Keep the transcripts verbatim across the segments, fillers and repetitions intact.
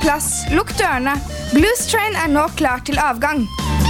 plass, lukk dørene. Blues Train er nå klar til avgang.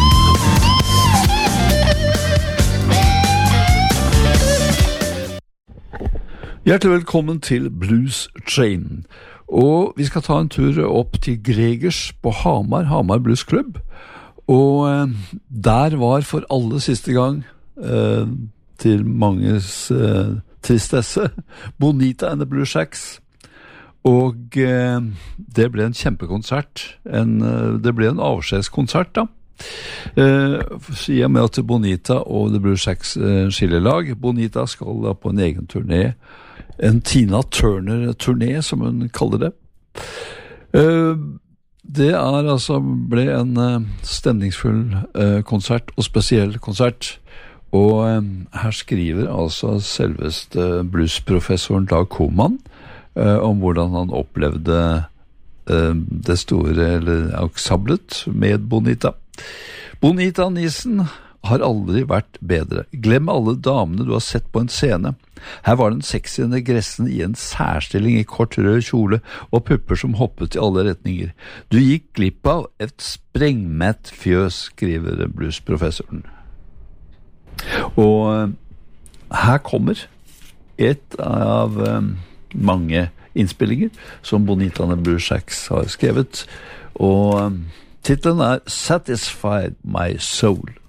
Hjertelig velkommen til Blues Train. Og vi skal ta en tur opp til Gregers på Hamar, Hamar Blues Club. Og eh, der var for alle siste gang, eh, til manges eh, tristesse, Bonita and the Blue Shacks. Og eh, det ble en kjempekonsert. En, eh, det ble en avskjedskonsert da. Eh, sier med at Bonita og The Blue Shacks eh, skillelag. Bonita skal da på en egen turné. En Tina Turner-turné, som hun kaller det. Uh, det er altså, ble en uh, stemningsfull uh, konsert, og spesiell konsert. Og um, her skriver altså selveste bluesprofessoren Dag Koman uh, om hvordan han opplevde uh, det store, eller ensemblet med Bonita. Bonita Nissen har aldri vært bedre. Glem alle damene du har sett på en scene. Her var den sexy negressen i en særstilling i kort rød kjole og pupper som hoppet i alle retninger. Du gikk glipp av et sprengmett fjøs, skriver bluesprofessoren. Og her kommer et av um, mange innspillinger som Bonita and the Blue Shacks har skrevet, og um, titlen er Satisfied My Soul.